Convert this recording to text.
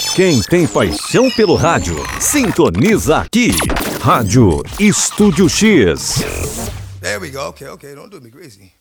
Quem tem paixão pelo rádio, sintoniza aqui. Rádio Estúdio X. There we go. Okay. Don't do me crazy.